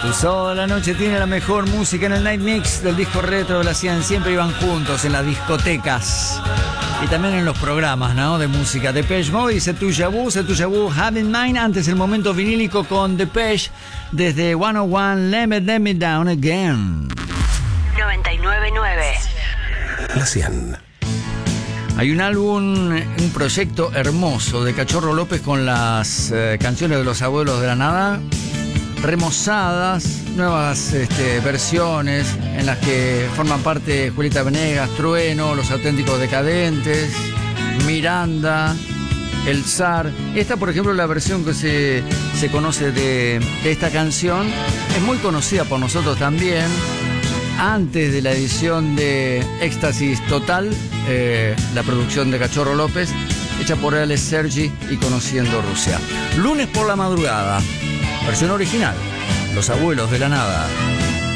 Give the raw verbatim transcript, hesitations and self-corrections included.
Tu sábado de la noche tiene la mejor música en el Night Mix del disco retro. Lo hacían siempre, iban juntos en las discotecas y también en los programas, ¿no?, de música. Depeche Mode y C'est Déjà Vu, C'est Déjà Vu, Have in Mind. Antes el momento vinílico con Depeche desde ciento uno, Let Me, Let Me Down Again. noventa y nueve nueve. La cien. Hay un álbum, un proyecto hermoso de Cachorro López con las eh, canciones de los abuelos de la nada, remozadas, nuevas este, versiones en las que forman parte Julieta Venegas, Trueno, Los Auténticos Decadentes, Miranda, El Zar. Esta, por ejemplo, la versión que se, se conoce de, de esta canción, es muy conocida por nosotros también. Antes de la edición de Éxtasis Total, eh, la producción de Cachorro López, hecha por Alex Sergi y Conociendo Rusia. Lunes por la madrugada, versión original, Los Abuelos de la Nada.